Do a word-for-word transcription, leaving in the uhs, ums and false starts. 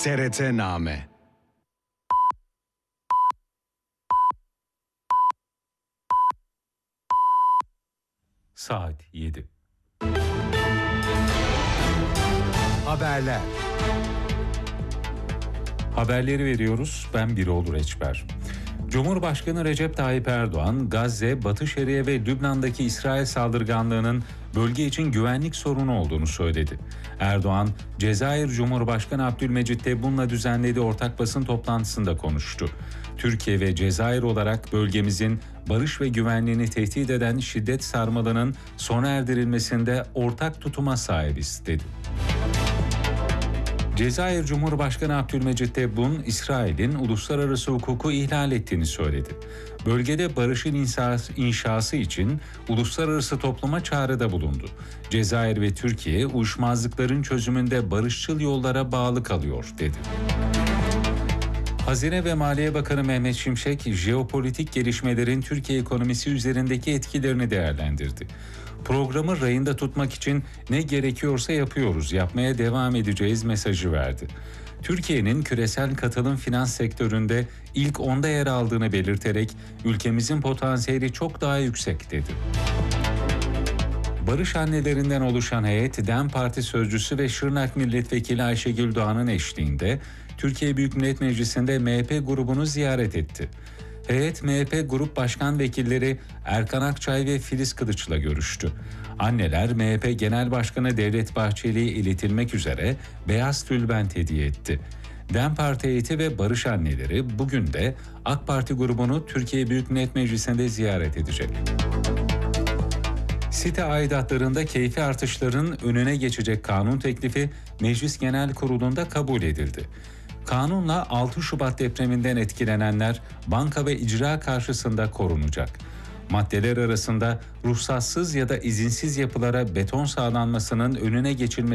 T R T-Name. Saat yedi. Haberler. Haberleri veriyoruz. Ben Birol Reçber. Cumhurbaşkanı Recep Tayyip Erdoğan, Gazze, Batı Şeria ve Lübnan'daki İsrail saldırganlığının bölge için güvenlik sorunu olduğunu söyledi. Erdoğan, Cezayir Cumhurbaşkanı Abdülmecit Tebbun'la düzenlediği ortak basın toplantısında konuştu. Türkiye ve Cezayir olarak bölgemizin barış ve güvenliğini tehdit eden şiddet sarmalının sona erdirilmesinde ortak tutuma sahibiz, dedi. Cezayir Cumhurbaşkanı Abdülmecit Tebbun, İsrail'in uluslararası hukuku ihlal ettiğini söyledi. Bölgede barışın inşası için uluslararası topluma çağrıda bulundu. Cezayir ve Türkiye, uyuşmazlıkların çözümünde barışçıl yollara bağlı kalıyor, dedi. Hazine ve Maliye Bakanı Mehmet Şimşek, jeopolitik gelişmelerin Türkiye ekonomisi üzerindeki etkilerini değerlendirdi. Programı rayında tutmak için ne gerekiyorsa yapıyoruz, yapmaya devam edeceğiz mesajı verdi. Türkiye'nin küresel katılım finans sektöründe ilk onda yer aldığını belirterek ülkemizin potansiyeli çok daha yüksek, dedi. Barış annelerinden oluşan heyet, DEM Parti sözcüsü ve Şırnak Milletvekili Ayşegül Doğan'ın eşliğinde Türkiye Büyük Millet Meclisi'nde M H P grubunu ziyaret etti. Heyet, M H P Grup Başkan Vekilleri Erkan Akçay ve Filiz Kılıç'la görüştü. Anneler, M H P Genel Başkanı Devlet Bahçeli'ye iletilmek üzere beyaz tülbent hediye etti. DEM Parti heyeti ve Barış anneleri bugün de AK Parti grubunu Türkiye Büyük Millet Meclisi'nde ziyaret edecek. Site aidatlarında keyfi artışların önüne geçecek kanun teklifi Meclis Genel Kurulu'nda kabul edildi. Kanunla altı Şubat depreminden etkilenenler banka ve icra karşısında korunacak. Maddeler arasında ruhsatsız ya da izinsiz yapılara beton sağlanmasının önüne geçilmesi